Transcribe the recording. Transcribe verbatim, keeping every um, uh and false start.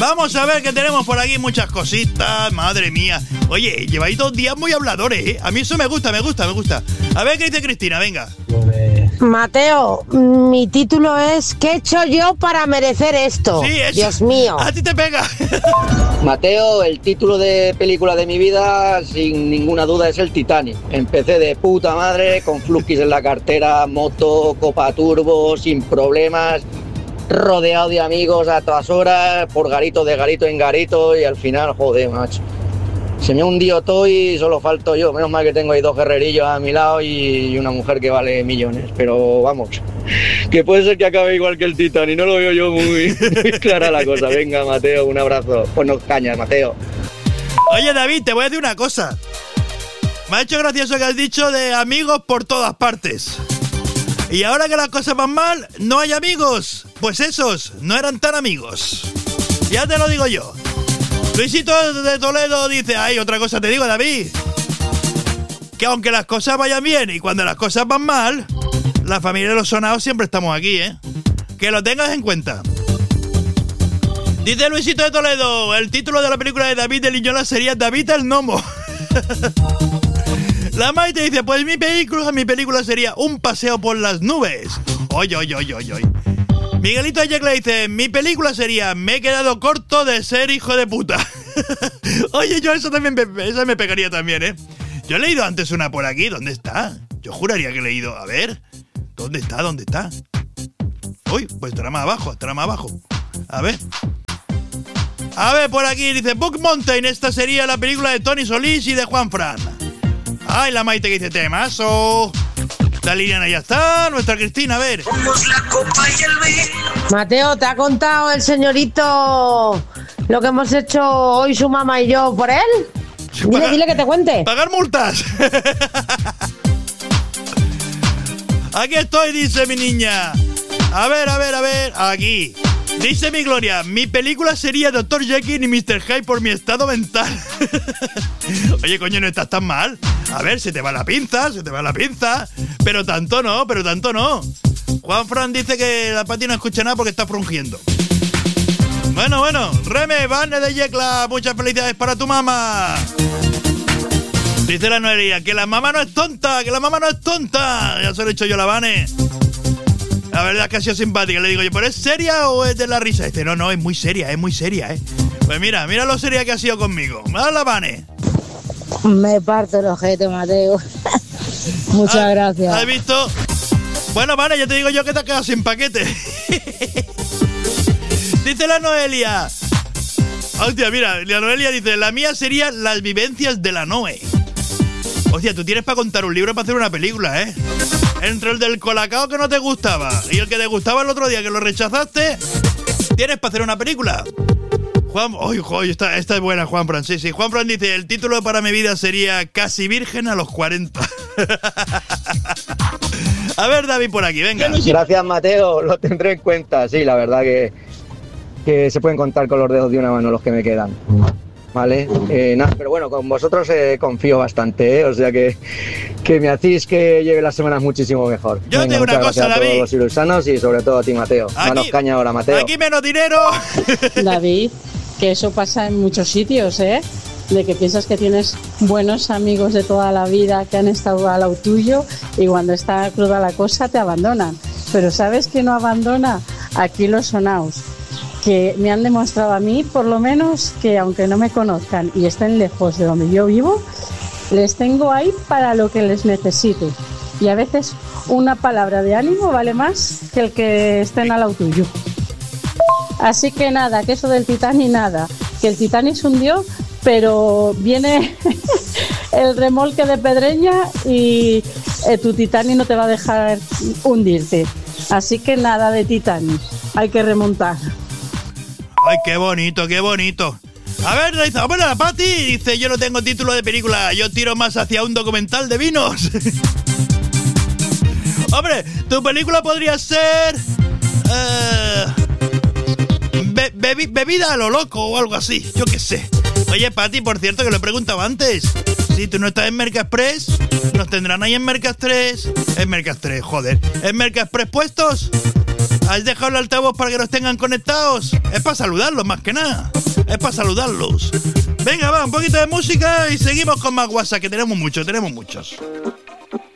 Vamos a ver que tenemos por aquí muchas cositas, madre mía. Oye, lleváis dos días muy habladores, ¿eh? A mí eso me gusta, me gusta, me gusta. A ver qué dice Cristina, venga. Mateo, mi título es ¿qué he hecho yo para merecer esto? Sí, eso. Dios mío. A ti te pega. Mateo, el título de película de mi vida, sin ninguna duda, es el Titanic. Empecé de puta madre, con flukis en la cartera, moto, copa turbo, sin problemas, rodeado de amigos a todas horas, por garito de garito en garito, y al final, joder, macho. Se me hundió todo y solo falto yo. Menos mal que tengo ahí dos guerrerillos a mi lado y una mujer que vale millones. Pero vamos, que puede ser que acabe igual que el Titanic. No lo veo yo muy, muy clara la cosa. Venga, Mateo, un abrazo. Ponnos cañas, Mateo. Oye, David, te voy a decir una cosa. Me ha hecho gracioso que has dicho de amigos por todas partes. Y ahora que las cosas van mal, no hay amigos. Pues esos no eran tan amigos. Ya te lo digo yo. Luisito de Toledo dice, ay, otra cosa te digo, David, que aunque las cosas vayan bien y cuando las cosas van mal, la familia de los sonados siempre estamos aquí, ¿eh? Que lo tengas en cuenta. Dice Luisito de Toledo, el título de la película de David de Liñola sería David el Gnomo. La Maite dice, pues mi película, mi película sería Un paseo por las nubes. Oye, oye, oye, oye, oye. Miguelito Ayek le dice, mi película sería Me he quedado corto de ser hijo de puta. Oye, yo eso también me, esa me pegaría también, ¿eh? Yo he leído antes una por aquí, ¿dónde está? Yo juraría que he leído, a ver, ¿dónde está? ¿Dónde está? Uy, pues estará más abajo, estará más abajo. A ver. A ver, por aquí dice, Book Mountain, esta sería la película de Tony Solís y de Juan Fran. Ay, la Maite que dice, temazo. La Liliana ya está, nuestra Cristina, a ver. Mateo, ¿te ha contado el señorito lo que hemos hecho hoy su mamá y yo por él? Dile, Pagar, dile que te cuente. Pagar multas. Aquí estoy, dice mi niña. A ver, a ver, a ver, aquí. Dice mi Gloria, mi película sería doctor Jekyll y mister Hyde por mi estado mental. Oye, coño, no estás tan mal. A ver, se te va la pinza, se te va la pinza. Pero tanto no, pero tanto no. Juan Fran dice que la Pati no escucha nada porque está frungiendo. Bueno, bueno, Reme, Vane de Yecla, muchas felicidades para tu mamá. Dice la Noelia, que la mamá no es tonta, que la mamá no es tonta. Ya se lo he dicho yo a la Vane. La verdad es que ha sido simpática. Le digo yo, ¿pero es seria o es de la risa? Dice, no, no, es muy seria, es muy seria, ¿eh? Pues mira, mira lo seria que ha sido conmigo. ¿Verdad, la Vane? Me parto el ojete, Mateo. Muchas ¿Has, gracias. ¿Has visto? Bueno, Vane, ya te digo yo que te has quedado sin paquete. Dice la Noelia. Hostia, mira, la Noelia dice, la mía sería Las vivencias de la Noe. Hostia, tú tienes para contar un libro para hacer una película, ¿eh? Entre el del colacao que no te gustaba y el que te gustaba el otro día que lo rechazaste, tienes para hacer una película. Juan, oye, oh, esta, esta es buena, Juan Fran. Sí, sí. Juan Fran dice, el título para mi vida sería Casi virgen a los cuarenta. A ver, David, por aquí, venga. Gracias, Mateo, lo tendré en cuenta. Sí, la verdad que, que se pueden contar con los dedos de una mano los que me quedan. Vale, eh, nada, pero bueno, con vosotros eh, confío bastante, ¿eh? O sea que, que me hacéis que lleve las semanas muchísimo mejor. Yo Venga, tengo una cosa, a todos David. los ilusanos y sobre todo a ti, Mateo. Aquí, Manos caña ahora, Mateo. Aquí menos dinero. David, que eso pasa en muchos sitios, ¿eh? De que piensas que tienes buenos amigos de toda la vida que han estado al lado tuyo y cuando está cruda la cosa te abandonan. Pero ¿sabes quién no abandona? Aquí los sonaos, que me han demostrado a mí, por lo menos, que aunque no me conozcan y estén lejos de donde yo vivo, les tengo ahí para lo que les necesite. Y a veces una palabra de ánimo vale más que el que estén al lado tuyo. Así que nada, que eso del Titanic nada, que el Titanic se hundió, pero viene el remolque de Pedreña y eh, tu Titanic no te va a dejar hundirte. Así que nada de Titanic, hay que remontar. Ay, qué bonito, qué bonito. A ver, dice, bueno, la Pati dice, yo no tengo título de película, yo tiro más hacia un documental de vinos. Hombre, tu película podría ser... Eh, be, bebi, bebida a lo loco o algo así, yo qué sé. Oye, Pati, por cierto, que lo he preguntado antes. Si tú no estás en Mercaexpress, ¿nos tendrán ahí en Mercaexpress? En Mercaexpress, joder. ¿En Mercaexpress puestos? ¿Has dejado el altavoz para que nos tengan conectados? Es para saludarlos más que nada. Es para saludarlos. Venga, va, un poquito de música y seguimos con más WhatsApp, que tenemos muchos, tenemos muchos.